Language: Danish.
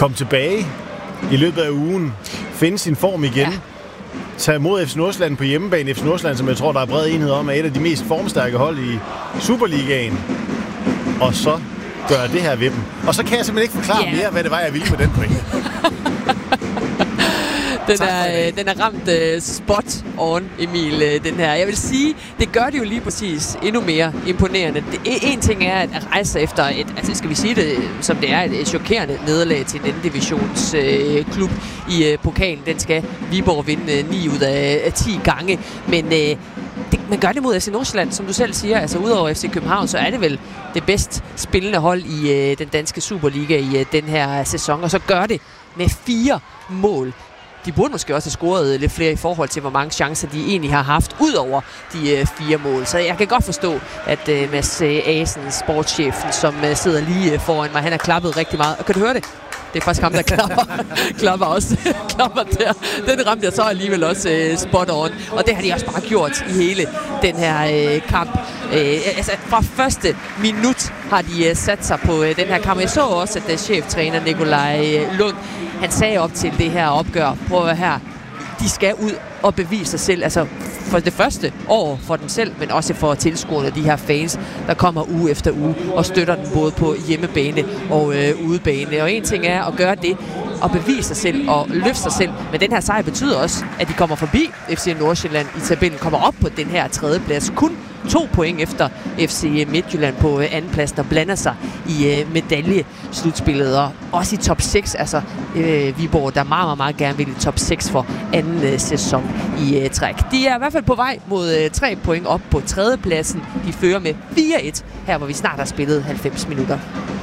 komme tilbage i løbet af ugen, finde sin form igen, tage imod FC Nordsjælland på hjemmebane. FC Nordsjælland, som jeg tror, der er bred enighed om, er et af de mest formstærke hold i Superligaen. Og så gøre det her ved dem. Og så kan jeg simpelthen ikke forklare mere, hvad det var, jeg ville med den pointe. Den er ramt spot on, Emil, den her. Jeg vil sige, det gør det jo lige præcis endnu mere imponerende. En ting er at rejse efter et, altså skal vi sige det, som det er, et chokerende nederlag til en anden divisions klub i pokalen. Den skal Viborg vinde 9 ud af 10 gange. Men man gør det mod FC Nordsjælland, som du selv siger. Altså udover FC København, så er det vel det bedst spillende hold i den danske Superliga i den her sæson. Og så gør det med 4 mål. De burde måske også have scoret lidt flere i forhold til, hvor mange chancer de egentlig har haft, ud over de 4 mål. Så jeg kan godt forstå, at Mads Asen, sportschefen, som sidder lige foran mig, han har klappet rigtig meget. Og kan du høre det? Det er faktisk ham, der klapper også. Klapper der. Den ramte jeg så alligevel også spot on. Og det har de også bare gjort i hele den her kamp. Altså fra første minut har de sat sig på den her kamp. Jeg så også, at cheftræner Nikolaj Lund, han sagde op til det her opgør, prøv at her, de skal ud og bevise sig selv, altså for det første år for dem selv, men også for tilskuerne, de her fans, der kommer uge efter uge og støtter den både på hjemmebane og udebane. Og en ting er at gøre det og bevise sig selv og løfte sig selv, men den her sejr betyder også, at de kommer forbi FC Nordsjælland i tabellen, kommer op på den her 3. plads, kun 2 point efter FC Midtjylland på andenpladsen, der blander sig i medaljeslutspillet, og også i top 6, altså Viborg, der meget, meget gerne vil i top 6 for anden sæson i træk. De er i hvert fald på vej mod 3 point op på 3. pladsen. De fører med 4-1, her hvor vi snart har spillet 90 minutter.